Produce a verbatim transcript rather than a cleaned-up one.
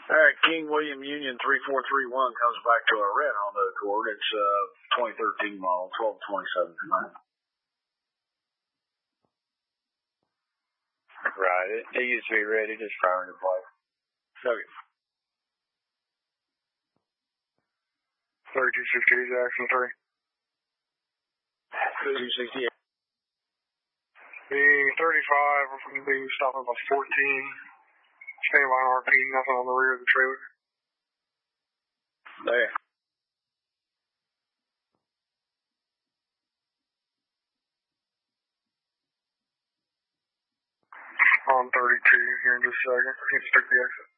All right, King William Union three four three one comes back to a red Honda Accord. It's uh twenty thirteen model, twelve twenty-seven tonight. Right, it, it used to be ready, just firing the plate. Okay. thirty-two sixty-eight, Jackson three. thirty-two sixty-eight. The thirty-five, we're going to be stopping by fourteen. Standing by R P, nothing on the rear of the trailer. There. On thirty-two here in just a second. He's took the exit.